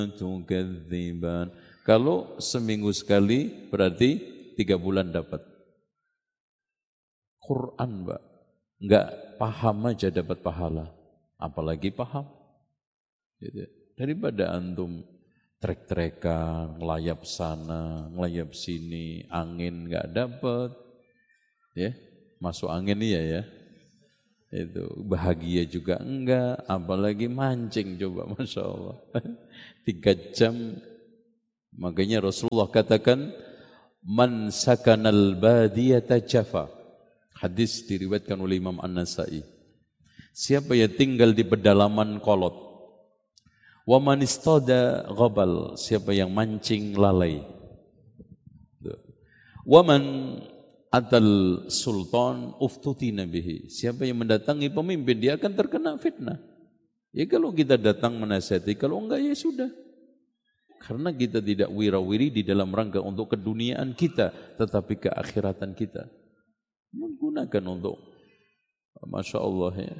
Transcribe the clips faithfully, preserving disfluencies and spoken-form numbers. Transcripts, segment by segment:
tukadziban. Kalau seminggu sekali berarti tiga bulan dapat. Quran, Mbak. Enggak paham aja dapat pahala. Apalagi paham. Gitu. Daripada antum trek-trekan, ngelayap sana, ngelayap sini, angin enggak dapat. Ya, masuk angin iya ya. Itu bahagia juga enggak, apalagi mancing coba, Masya Allah. Tiga jam, makanya Rasulullah katakan, man sakanal badiyata jafa. Hadis diriwayatkan oleh Imam An-Nasai. Siapa yang tinggal di pedalaman kolot. Wa man istada ghabal, siapa yang mancing lalai. Wa man atal sultan uftutina bihi. Siapa yang mendatangi pemimpin dia akan terkena fitnah. Ya kalau kita datang menasihati, kalau enggak ya sudah. Karena kita tidak wirawiri di dalam rangka untuk keduniaan kita, tetapi keakhiratan kita. Menggunakan untuk, Masya Allah ya,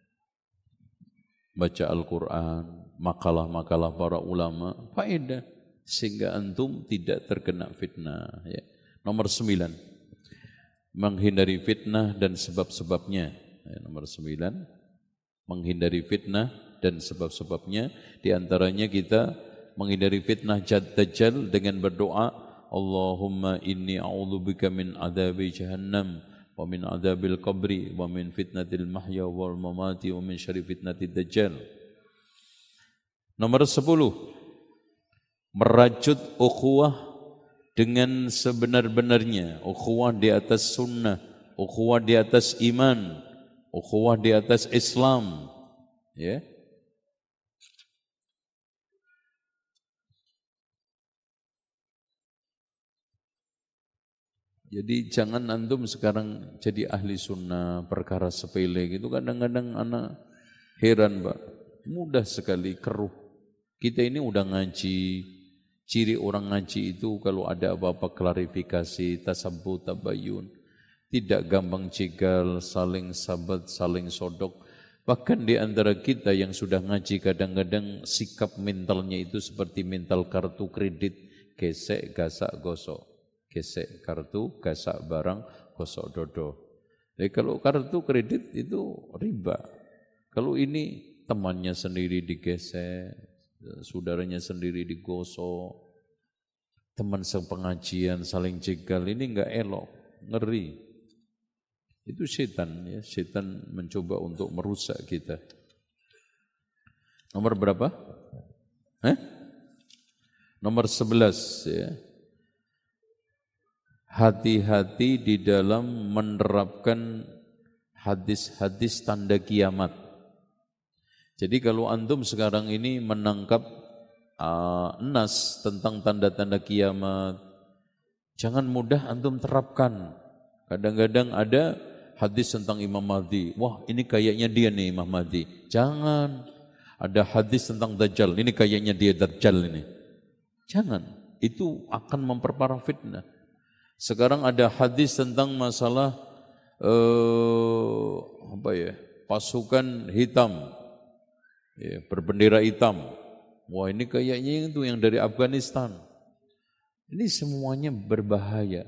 baca Al-Quran, makalah-makalah para ulama, faedah. Sehingga antum tidak terkena fitnah. Ya. Nomor sembilan. Menghindari fitnah dan sebab-sebabnya. Ya, nomor sembilan, menghindari fitnah dan sebab-sebabnya. Di antaranya kita menghindari fitnah Dajjal dengan berdoa, Allahumma inni a'udzubika min adzabi jahannam wa min adzabil qabri wa min fitnatil mahya wal mamati wa min syarri fitnatid Dajjal. Nomor sepuluh, merajut ukhuwah dengan sebenar-benarnya, ukhuwah di atas sunnah, ukhuwah di atas iman, ukhuwah di atas Islam, ya. Jadi jangan antum sekarang jadi ahli sunnah, perkara sepele gitu. Kadang-kadang anak heran, Pak, mudah sekali keruh. Kita ini udah ngaji. Ciri orang ngaji itu kalau ada apa-apa klarifikasi, tasabbuh, tabayun, tidak gampang cegal, saling sabat, saling sodok. Bahkan di antara kita yang sudah ngaji kadang-kadang sikap mentalnya itu seperti mental kartu kredit, gesek, gasak, gosok. Gesek kartu, gasak barang, gosok dodo. Jadi kalau kartu kredit itu riba. Kalau ini temannya sendiri digesek, saudaranya sendiri digosok, teman sepengajian saling cegal, ini enggak elok, ngeri. Itu setan ya, setan mencoba untuk merusak kita. Nomor berapa? Eh? Nomor sebelas ya. Hati-hati di dalam menerapkan hadis-hadis tanda kiamat. Jadi kalau antum sekarang ini menangkap uh, nas tentang tanda-tanda kiamat, jangan mudah antum terapkan. Kadang-kadang ada hadis tentang Imam Mahdi. Wah, ini kayaknya dia nih Imam Mahdi. Jangan. Ada hadis tentang Dajjal. Ini kayaknya dia Dajjal ini. Jangan. Itu akan memperparah fitnah. Sekarang ada hadis tentang masalah uh, apa ya? Pasukan hitam. Ya, berbendera hitam. Wah, ini kayaknya itu yang dari Afghanistan. Ini semuanya berbahaya.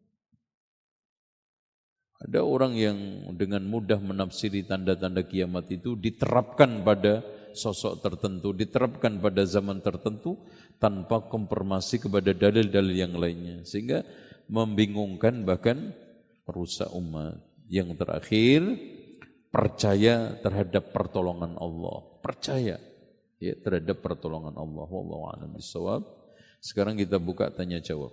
Ada orang yang dengan mudah menafsiri tanda-tanda kiamat itu diterapkan pada sosok tertentu, diterapkan pada zaman tertentu tanpa konfirmasi kepada dalil-dalil yang lainnya. Sehingga membingungkan bahkan merusak umat. Yang terakhir, percaya terhadap pertolongan Allah. Percaya ya terhadap pertolongan Allah. Wallahu a'lam bishawab. Sekarang kita buka tanya jawab.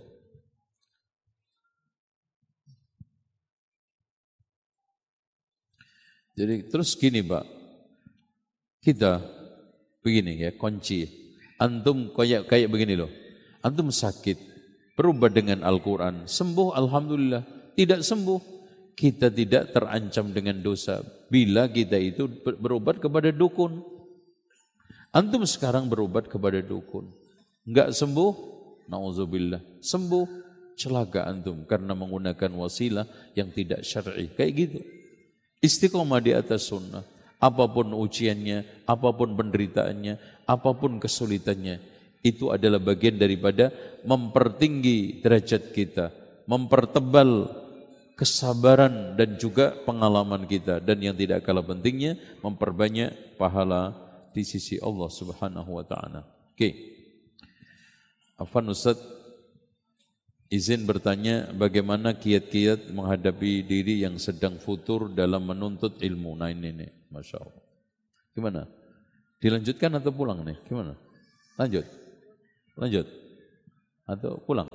Jadi terus gini, Pak. Kita begini ya, kunci. Antum kayak kayak begini loh. Antum sakit, berubah dengan Al-Quran, sembuh alhamdulillah. Tidak sembuh, kita tidak terancam dengan dosa bila kita itu berobat kepada dukun. Antum sekarang berobat kepada dukun, enggak sembuh, nauzubillah. Sembuh, celaka antum karena menggunakan wasilah yang tidak syar'i. Kayak gitu. Istiqomah di atas sunnah. Apapun ujiannya, apapun penderitaannya, apapun kesulitannya, Itu adalah bagian daripada mempertinggi derajat kita, mempertebal kesabaran dan juga pengalaman kita, dan yang tidak kalah pentingnya memperbanyak pahala di sisi Allah Subhanahu wa taala. Oke. Afwan Ustaz, izin bertanya bagaimana kiat-kiat menghadapi diri yang sedang futur dalam menuntut ilmu. Nah ini nih, Masya Allah. Gimana? Dilanjutkan atau pulang nih? Gimana? Lanjut? Lanjut? Atau pulang?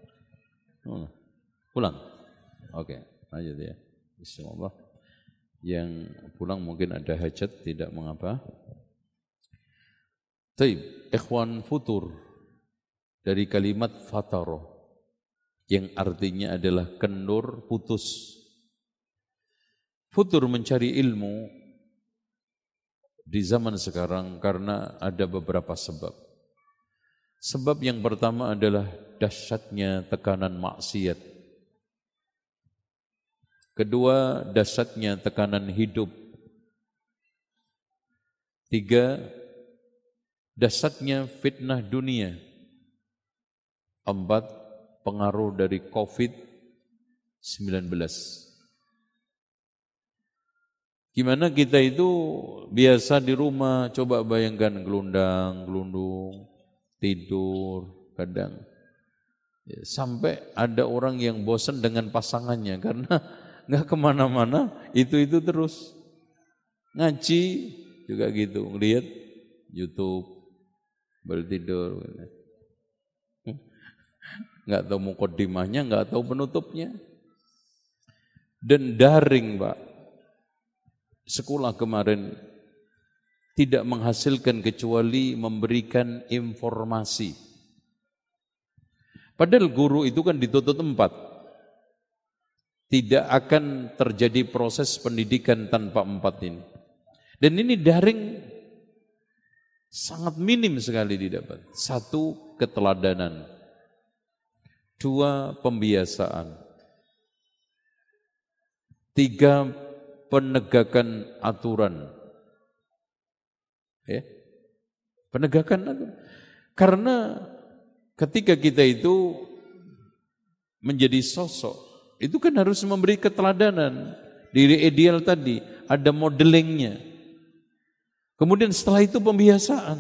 Pulang? Oke, lanjut ya. Bismillah. Yang pulang mungkin ada hajat, tidak mengapa. Taib, ikhwan futur dari kalimat fataro yang artinya adalah kendur putus. Futur mencari ilmu di zaman sekarang karena ada beberapa sebab. Sebab yang pertama adalah dahsyatnya tekanan maksiat. Kedua, dahsyatnya tekanan hidup. Tiga, dahsyatnya fitnah dunia. Empat, pengaruh dari covid sembilan belas. Gimana kita itu biasa di rumah, coba bayangkan gelundang, gelundung, tidur, kadang. Sampai ada orang yang bosan dengan pasangannya karena nggak kemana-mana, itu-itu terus. Ngaji juga gitu, ngelihat YouTube, baru tidur. Nggak tahu mukaddimahnya, nggak tahu penutupnya. Dan daring, Pak. Sekolah kemarin tidak menghasilkan kecuali memberikan informasi. Padahal guru itu kan ditutup tempat. Tidak akan terjadi proses pendidikan tanpa empat ini. Dan ini daring sangat minim sekali didapat. Satu, keteladanan. Dua, pembiasaan. Tiga, penegakan aturan. Ya. Penegakan aturan. Karena ketika kita itu menjadi sosok, itu kan harus memberi keteladanan. Diri ideal tadi, ada modelingnya. Kemudian setelah itu pembiasaan.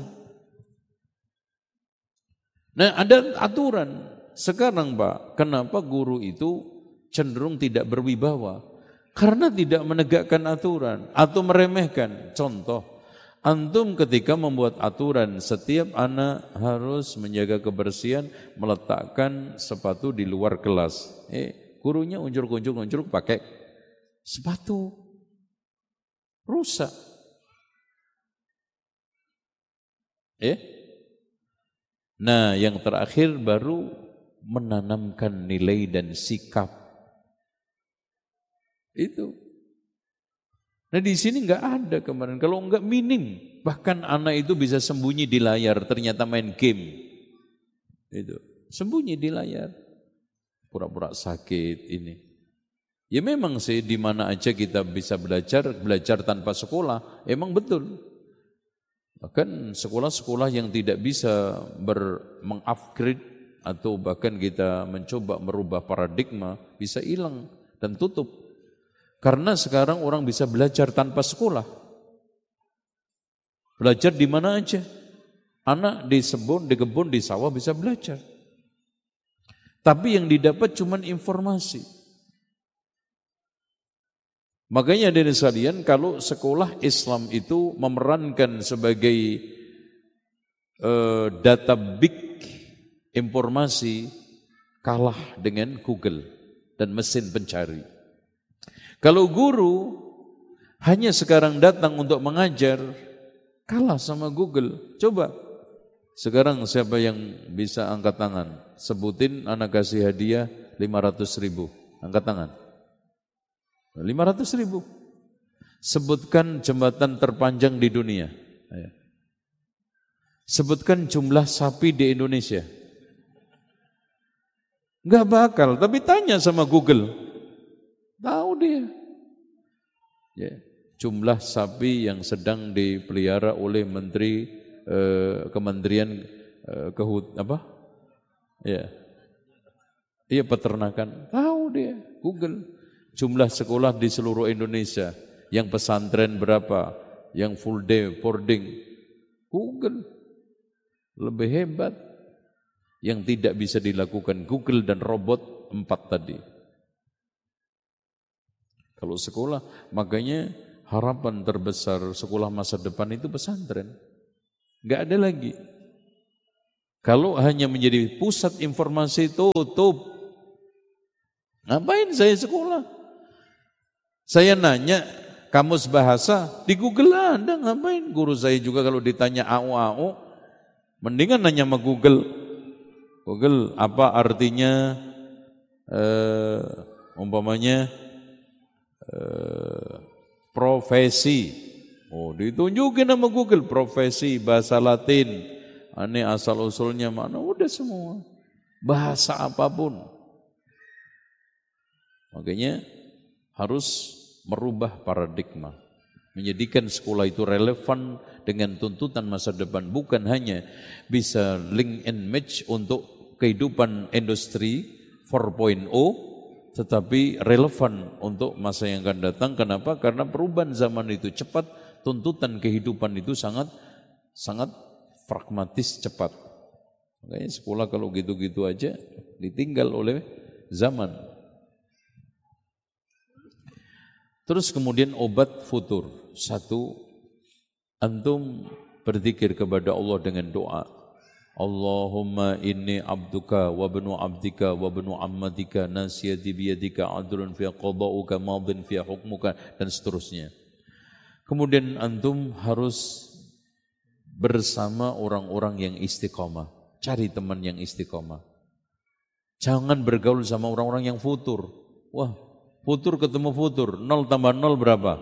Nah, ada aturan. Sekarang Pak, kenapa guru itu cenderung tidak berwibawa? Karena tidak menegakkan aturan atau meremehkan. Contoh, antum ketika membuat aturan, setiap anak harus menjaga kebersihan, meletakkan sepatu di luar kelas. Eh, gurunya unjuk-unjuk-unjuk pakai sepatu. Rusak. Eh? Nah, yang terakhir baru menanamkan nilai dan sikap. Itu. Nah di sini enggak ada kemarin. Kalau enggak minim. Bahkan anak itu bisa sembunyi di layar, ternyata main game. Itu. Sembunyi di layar. Pura-pura sakit ini. Ya memang sih di mana aja kita bisa belajar, belajar tanpa sekolah. Emang betul. Bahkan sekolah-sekolah yang tidak bisa ber, mengupgrade atau bahkan kita mencoba merubah paradigma bisa hilang dan tutup. Karena sekarang orang bisa belajar tanpa sekolah. Belajar di mana aja. Anak di sebun, di kebun, di sawah bisa belajar. Tapi yang didapat cuma informasi. Makanya dari sekalian, kalau sekolah Islam itu memerankan sebagai uh, data big informasi, kalah dengan Google dan mesin pencari. Kalau guru hanya sekarang datang untuk mengajar, kalah sama Google. Coba sekarang siapa yang bisa angkat tangan? Sebutin anak kasih hadiah lima ratus ribu. Angkat tangan. lima ratus ribu. Sebutkan jembatan terpanjang di dunia. Sebutkan jumlah sapi di Indonesia. Enggak bakal, tapi tanya sama Google. Tahu dia. Ya, jumlah sapi yang sedang dipelihara oleh Menteri eh, Kementerian uh, kehut apa? Ya. Iya peternakan. Tahu dia, Google. Jumlah sekolah di seluruh Indonesia, yang pesantren berapa, yang full day boarding, Google. Lebih hebat. Yang tidak bisa dilakukan Google dan robot empat tadi. Kalau sekolah, makanya harapan terbesar sekolah masa depan itu pesantren. Enggak ada lagi. Kalau hanya menjadi pusat informasi tutup. Ngapain saya sekolah? Saya nanya kamus bahasa di Google ada, ngapain? Guru saya juga kalau ditanya A U A U, mendingan nanya sama Google. Google apa artinya eh, umpamanya eh, profesi. Oh, ditunjukin sama Google profesi bahasa Latin. Ini asal usulnya mana? Udah semua. Bahasa apapun. Makanya harus merubah paradigma. Menjadikan sekolah itu relevan dengan tuntutan masa depan. Bukan hanya bisa link and match untuk kehidupan industri empat titik nol, tetapi relevan untuk masa yang akan datang. Kenapa? Karena perubahan zaman itu cepat, tuntutan kehidupan itu sangat sangat pragmatis cepat. Makanya sekolah kalau gitu-gitu aja ditinggal oleh zaman. Terus kemudian obat futur. Satu, antum berzikir kepada Allah dengan doa. Allahumma inni abduka wa bnu abdika wa bnu ammatika nasiyati biyadika adrun fi qada'uka madin fi hukmuka dan seterusnya. Kemudian antum harus bersama orang-orang yang istiqomah. Cari teman yang istiqomah. Jangan bergaul sama orang-orang yang futur. Wah, futur ketemu futur, nol tambah nol berapa?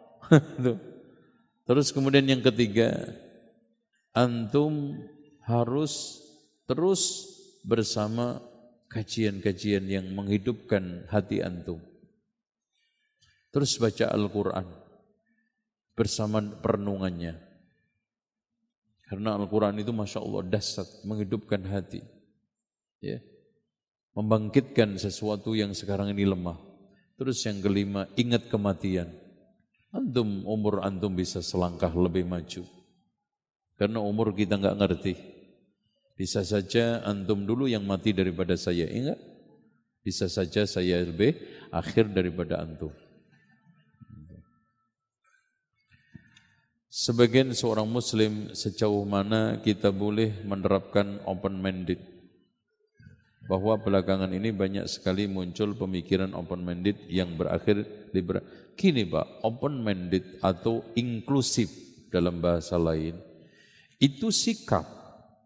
Terus kemudian yang ketiga, antum harus terus bersama kajian-kajian yang menghidupkan hati antum. Terus baca Al-Quran bersama perenungannya. Karena Al-Quran itu Masya Allah dahsyat, menghidupkan hati. Ya, membangkitkan sesuatu yang sekarang ini lemah. Terus yang kelima, ingat kematian. Antum, umur antum bisa selangkah lebih maju. Karena umur kita enggak ngerti. Bisa saja antum dulu yang mati daripada saya, ingat? Bisa saja saya lebih akhir daripada antum. Sebagian seorang muslim, sejauh mana kita boleh menerapkan open-minded? Bahwa belakangan ini banyak sekali muncul pemikiran open-minded yang berakhir liberal. Gini Pak, open-minded atau inklusif dalam bahasa lain, itu sikap.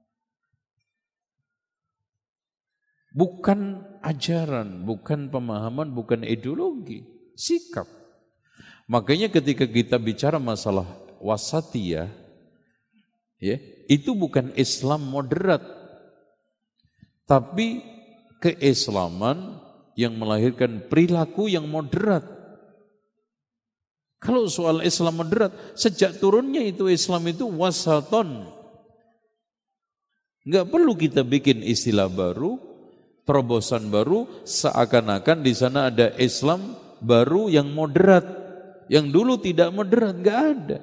Bukan ajaran, bukan pemahaman, bukan ideologi, sikap. Makanya ketika kita bicara masalah wasatiyah, ya, itu bukan Islam moderat, tapi keislaman yang melahirkan perilaku yang moderat. Kalau soal Islam moderat, sejak turunnya itu Islam itu wasaton. Enggak perlu kita bikin istilah baru, terobosan baru, seakan-akan di sana ada Islam baru yang moderat. Yang dulu tidak moderat, enggak ada.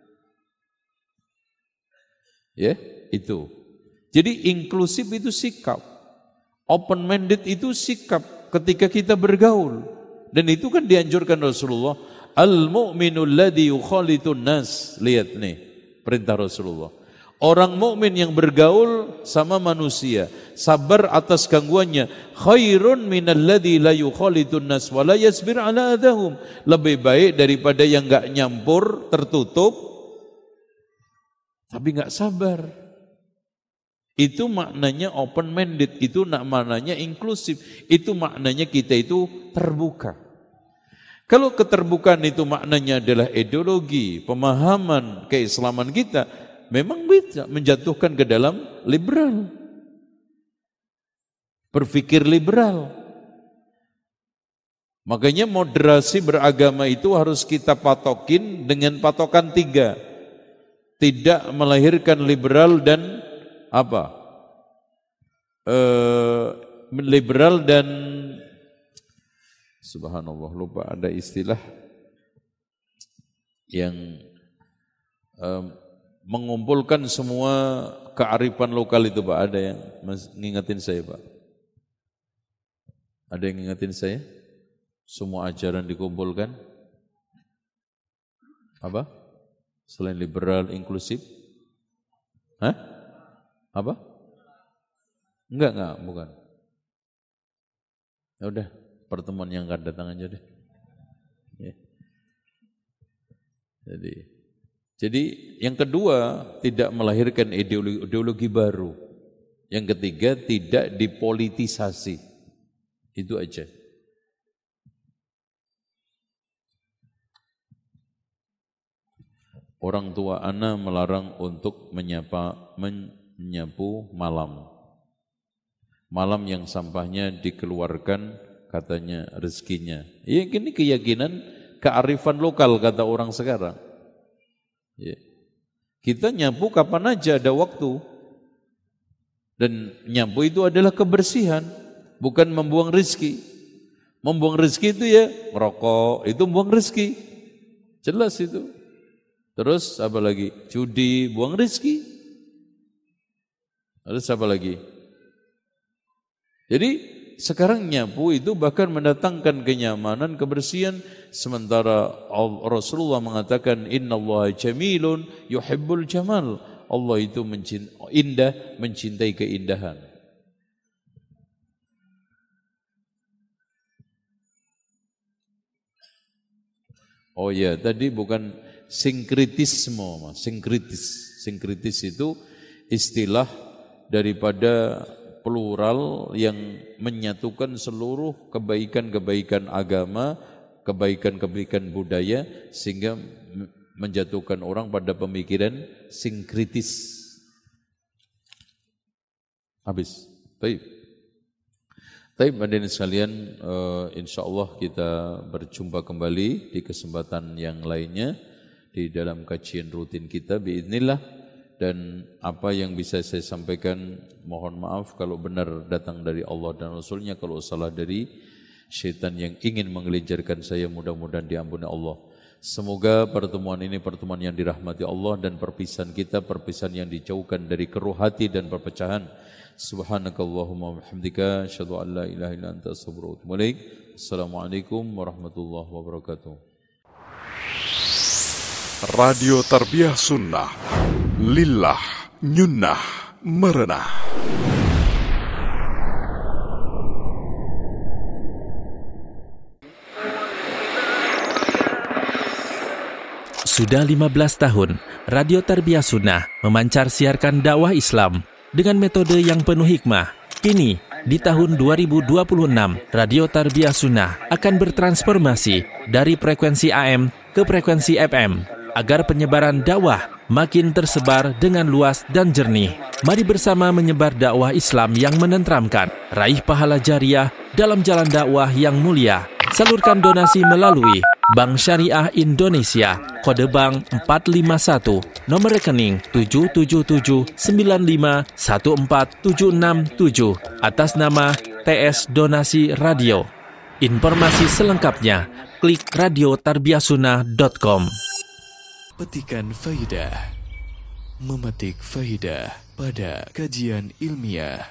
Ya, itu. Jadi inklusif itu sikap. Open-minded itu sikap ketika kita bergaul. Dan itu kan dianjurkan Rasulullah. Al-mu'minul ladhi yukhalitun nas. Lihat nih, perintah Rasulullah. Orang mukmin yang bergaul sama manusia, sabar atas gangguannya, khairun minal ladzi la yukhalitun nas wa la yasbir ala adahum. Lebih baik daripada yang enggak nyampur, tertutup tapi enggak sabar. Itu maknanya open minded, itu maknanya inklusif, itu maknanya kita itu terbuka. Kalau keterbukaan itu maknanya adalah ideologi, pemahaman keislaman kita, memang bisa menjatuhkan ke dalam liberal. Berpikir liberal. Makanya moderasi beragama itu harus kita patokin dengan patokan tiga. Tidak melahirkan liberal dan apa? uh, liberal dan subhanallah lupa ada istilah yang um, mengumpulkan semua kearifan lokal itu Pak. Ada yang ngingetin saya Pak? Ada yang ngingetin saya? Semua ajaran dikumpulkan? Apa? Selain liberal, inklusif? Hah? Apa? Enggak, enggak, bukan. Ya udah, pertemuan yang akan datang aja deh. Ya. Jadi, jadi yang kedua tidak melahirkan ideologi, ideologi baru. Yang ketiga tidak dipolitisasi. Itu aja. Orang tua ana melarang untuk menyapa menyapu malam. Malam yang sampahnya dikeluarkan katanya rezekinya. Ya ini keyakinan kearifan lokal kata orang sekarang. Ya. Kita nyapu kapan aja ada waktu. Dan nyapu itu adalah kebersihan, bukan membuang rezeki. Membuang rezeki itu ya merokok, itu membuang rezeki. Jelas itu. Terus apa lagi? Judi, buang rezeki. Terus apa lagi? Jadi sekarang nyapu itu bahkan mendatangkan kenyamanan, kebersihan. Sementara Rasulullah mengatakan innallaha jamilun yuhibbul jamal. Allah itu mencintai, indah, mencintai keindahan. Oh ya, tadi bukan sinkritisme, Mas. Sinkritis. Sinkritis itu istilah daripada plural yang menyatukan seluruh kebaikan-kebaikan agama, kebaikan-kebaikan budaya sehingga menjatuhkan orang pada pemikiran sinkritis. Habis. Baik. Baik, hadirin sekalian, uh, insyaallah kita berjumpa kembali di kesempatan yang lainnya di dalam kajian rutin kita biiznillah. Dan apa yang bisa saya sampaikan mohon maaf kalau benar datang dari Allah dan Rasulnya, kalau salah dari syaitan yang ingin menggelincirkan saya mudah-mudahan diampuni Allah. Semoga pertemuan ini pertemuan yang dirahmati Allah dan perpisahan kita perpisahan yang dijauhkan dari keruh hati dan perpecahan. Subhanakallahumma wa bihamdika asyhadu an la ilaha illa anta astaghfiruka wa atubu ilaik. Assalamualaikum warahmatullahi wabarakatuh. Radio Tarbiyah Sunnah Lillah Nyunnah Merenah. Sudah lima belas tahun, Radio Tarbiyah Sunnah memancar siarkan dakwah Islam dengan metode yang penuh hikmah. Kini, di tahun dua ribu dua puluh enam, Radio Tarbiyah Sunnah akan bertransformasi dari frekuensi A M ke frekuensi F M agar penyebaran dakwah makin tersebar dengan luas dan jernih. Mari bersama menyebar dakwah Islam yang menenteramkan, raih pahala jariah dalam jalan dakwah yang mulia. Salurkan donasi melalui Bank Syariah Indonesia, kode bank empat lima satu, nomor rekening tujuh tujuh tujuh sembilan lima satu empat tujuh enam tujuh, atas nama T S Donasi Radio. Informasi selengkapnya, klik radio tarbiyah sunnah dot com. Petikan faidah, memetik faidah pada kajian ilmiah.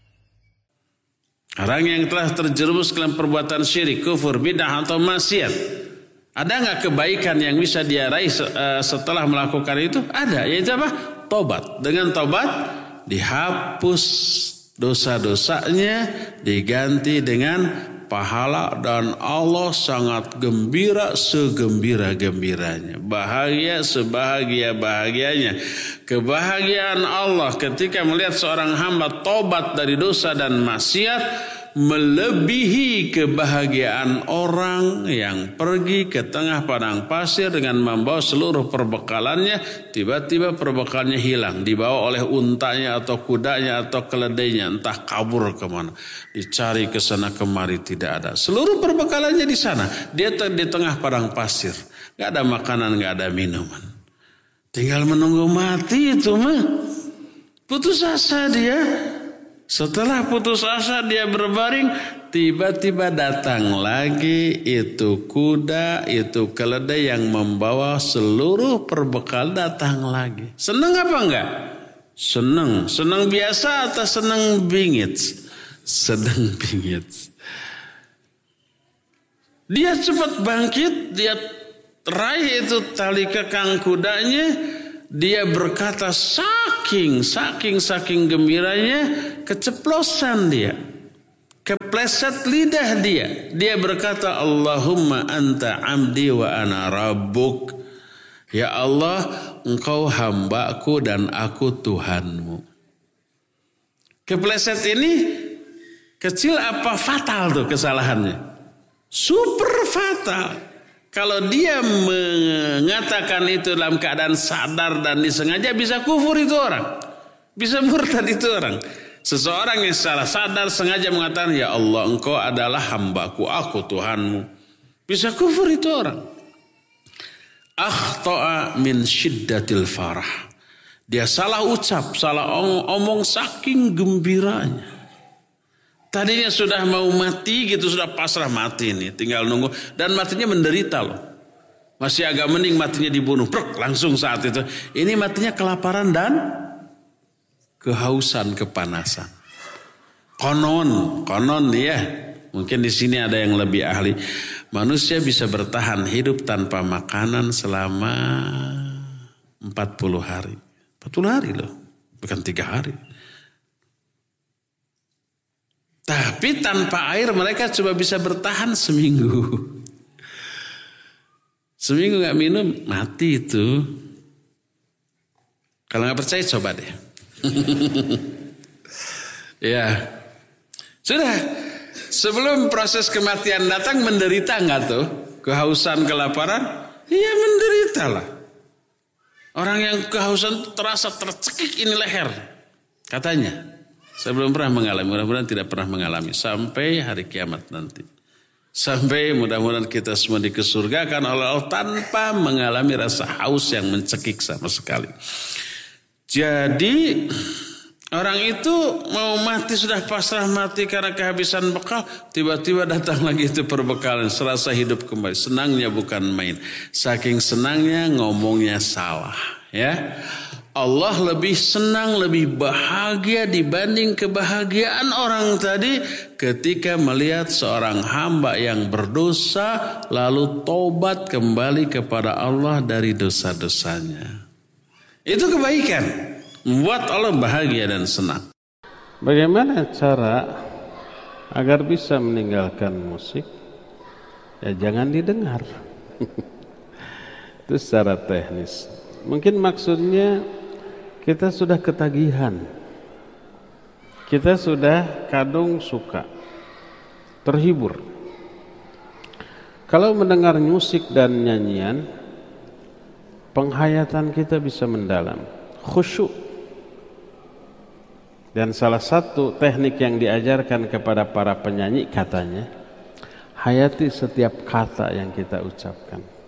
Orang yang telah terjerumus dalam perbuatan syirik, kufur, bidah atau maksiat, ada nggak kebaikan yang bisa dia raih setelah melakukan itu? Ada, yaitu apa? Tobat. Dengan tobat dihapus dosa-dosanya, diganti dengan pahala, dan Allah sangat gembira segembira-gembiranya, bahagia sebahagia-bahagianya. Kebahagiaan Allah ketika melihat seorang hamba tobat dari dosa dan maksiat melebihi kebahagiaan orang yang pergi ke tengah padang pasir dengan membawa seluruh perbekalannya, tiba-tiba perbekalnya hilang, dibawa oleh untanya atau kudanya atau keledainya, entah kabur kemana, dicari ke sana kemari tidak ada, seluruh perbekalannya di sana, dia di tengah padang pasir, nggak ada makanan, nggak ada minuman, tinggal menunggu mati itu mah, putus asa dia. Setelah putus asa dia berbaring, tiba-tiba datang lagi itu kuda, itu keledai yang membawa seluruh perbekal datang lagi. Senang apa enggak? Senang. Senang biasa atau senang bingit? Senang bingit. Dia cepat bangkit, dia raih itu tali kekang kudanya. Dia berkata saking, saking, saking gembiranya, keceplosan dia. Kepleset lidah dia. Dia berkata, Allahumma anta amdi wa ana rabbuk. Ya Allah, engkau hambaku dan aku Tuhanmu. Kepleset ini kecil apa fatal tuh kesalahannya? Super fatal. Kalau dia mengatakan itu dalam keadaan sadar dan disengaja, bisa kufur itu orang. Bisa murtad itu orang. Seseorang yang secara sadar sengaja mengatakan, ya Allah engkau adalah hambaku, aku Tuhanmu. Bisa kufur itu orang. Akhta'a min syiddatil farah. Dia salah ucap, salah omong saking gembiranya. Tadinya sudah mau mati gitu, sudah pasrah mati nih, tinggal nunggu. Dan matinya menderita loh. Masih agak mending matinya dibunuh. Prok, langsung saat itu. Ini matinya kelaparan dan kehausan, kepanasan. Konon, konon ya. Mungkin di sini ada yang lebih ahli. Manusia bisa bertahan hidup tanpa makanan selama empat puluh hari. empat puluh hari loh, bukan tiga hari. Tapi tanpa air mereka coba bisa bertahan seminggu. Seminggu gak minum, mati itu. Kalau gak percaya coba deh. Ya. Sudah. Sebelum proses kematian datang, menderita gak tuh? Kehausan, kelaparan? Iya menderita lah. Orang yang kehausan terasa tercekik ini leher. Katanya. Saya belum pernah mengalami, mudah-mudahan tidak pernah mengalami. Sampai hari kiamat nanti. Sampai mudah-mudahan kita semua dikesurgakan oleh Allah tanpa mengalami rasa haus yang mencekik sama sekali. Jadi orang itu mau mati sudah pasrah mati karena kehabisan bekal. Tiba-tiba datang lagi itu perbekalan. Serasa hidup kembali. Senangnya bukan main. Saking senangnya ngomongnya salah. Ya. Allah lebih senang, lebih bahagia dibanding kebahagiaan orang tadi ketika melihat seorang hamba yang berdosa lalu tobat kembali kepada Allah dari dosa-dosanya. Itu kebaikan, membuat Allah bahagia dan senang. Bagaimana cara agar bisa meninggalkan musik? Ya jangan didengar. Itu secara teknis. Mungkin maksudnya kita sudah ketagihan, kita sudah kadung suka, terhibur. Kalau mendengar musik dan nyanyian, penghayatan kita bisa mendalam, khusyuk. Dan salah satu teknik yang diajarkan kepada para penyanyi katanya, hayati setiap kata yang kita ucapkan.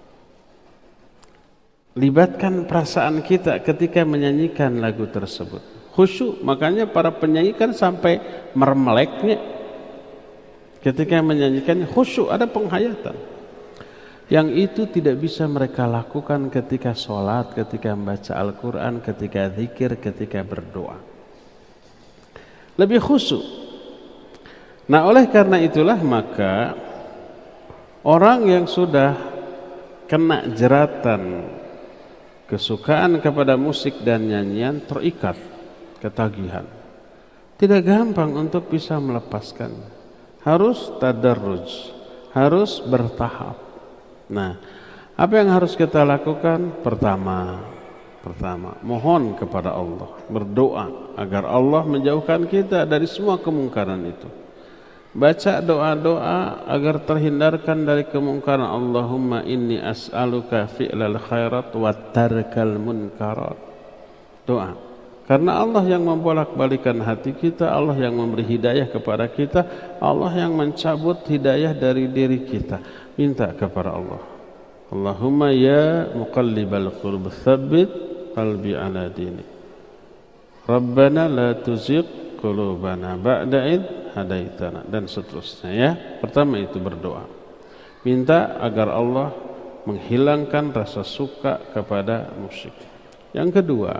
Libatkan perasaan kita ketika menyanyikan lagu tersebut. Khusyuk, makanya para penyanyi kan sampai mermeleknya. Ketika menyanyikan khusyuk, ada penghayatan. Yang itu tidak bisa mereka lakukan ketika sholat, ketika membaca Al-Quran, ketika zikir, ketika berdoa. Lebih khusyuk. Nah oleh karena itulah maka orang yang sudah kena jeratan kesukaan kepada musik dan nyanyian terikat ketagihan. Tidak gampang untuk bisa melepaskan. Harus tadarruj, harus bertahap. Nah, apa yang harus kita lakukan? Pertama, pertama, mohon kepada Allah, berdoa agar Allah menjauhkan kita dari semua kemungkaran itu. Baca doa-doa agar terhindarkan dari kemungkaran. Allahumma inni as'aluka fi'lal khairat wa tarkal munkarat. Doa. Karena Allah yang membolak-balikan hati kita, Allah yang memberi hidayah kepada kita, Allah yang mencabut hidayah dari diri kita. Minta kepada Allah. Allahumma ya muqallibal qulub tsabbit qalbi ala dinik. Rabbana la tuzigh qulubana ba'da id hadaitana, dan seterusnya ya. Pertama itu berdoa, minta agar Allah menghilangkan rasa suka kepada musik. Yang kedua,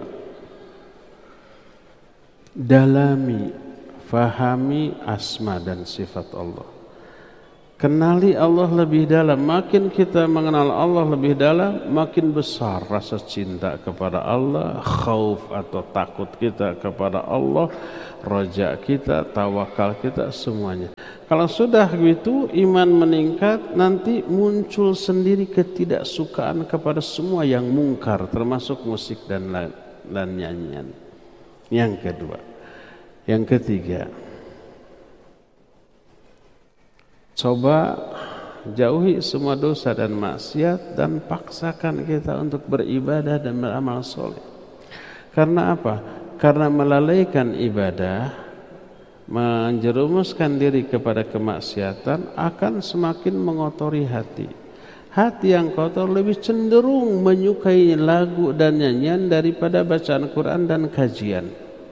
dalami, fahami asma dan sifat Allah. Kenali Allah lebih dalam. Makin kita mengenal Allah lebih dalam, makin besar rasa cinta kepada Allah, khauf atau takut kita kepada Allah, raja kita, tawakal kita, semuanya. Kalau sudah begitu, iman meningkat, nanti muncul sendiri ketidaksukaan kepada semua yang mungkar, termasuk musik dan, dan nyanyian. Yang kedua. Yang ketiga, coba jauhi semua dosa dan maksiat dan paksakan kita untuk beribadah dan beramal soleh. Karena apa? Karena melalaikan ibadah, menjerumuskan diri kepada kemaksiatan akan semakin mengotori hati. Hati yang kotor lebih cenderung menyukai lagu dan nyanyian daripada bacaan Quran dan kajian.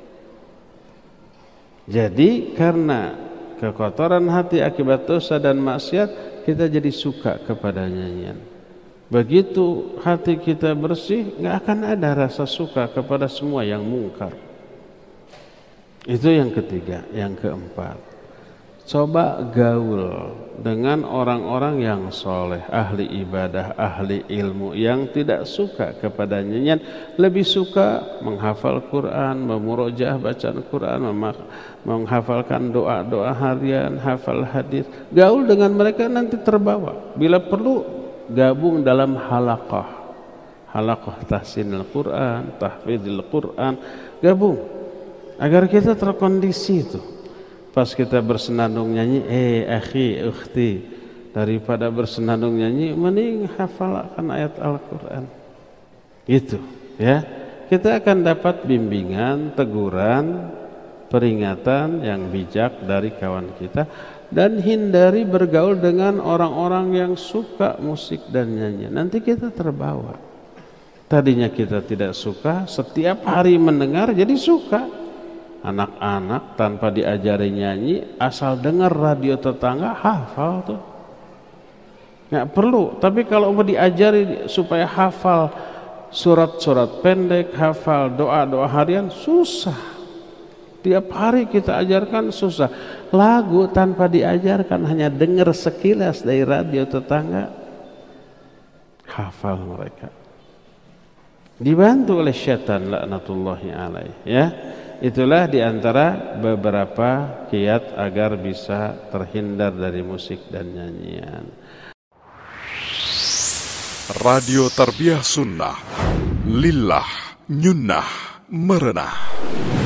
Jadi karena kekotoran hati akibat dosa dan maksiat, kita jadi suka kepada nyanyian. Begitu hati kita bersih, nggak akan ada rasa suka kepada semua yang mungkar. Itu yang ketiga. Yang keempat, coba gaul dengan orang-orang yang soleh, ahli ibadah, ahli ilmu, yang tidak suka kepada nyanyian, lebih suka menghafal Quran, memurojaah bacaan Quran, menghafalkan doa-doa harian, hafal hadis. Gaul dengan mereka, nanti terbawa. Bila perlu gabung dalam halaqah, halaqah tahsinul Quran, tahfidzul Quran, gabung agar kita terkondisi itu. Pas kita bersenandung nyanyi, eh akhi, ukhti, daripada bersenandung nyanyi, mending hafalkan ayat Al-Quran. Gitu, ya. Kita akan dapat bimbingan, teguran, peringatan yang bijak dari kawan kita, dan hindari bergaul dengan orang-orang yang suka musik dan nyanyi. Nanti kita terbawa. Tadinya kita tidak suka, setiap hari mendengar jadi suka. Anak-anak tanpa diajari nyanyi, asal dengar radio tetangga, hafal tuh. Nggak perlu, tapi kalau mau diajari supaya hafal surat-surat pendek, hafal doa-doa harian, susah. Tiap hari kita ajarkan, susah. Lagu tanpa diajarkan, hanya dengar sekilas dari radio tetangga, hafal mereka. Dibantu oleh syaitan laknatullahi alaih, ya. Itulah diantara beberapa kiat agar bisa terhindar dari musik dan nyanyian. Radio Tarbiyah Sunnah, lillah, nyunnah, merenah.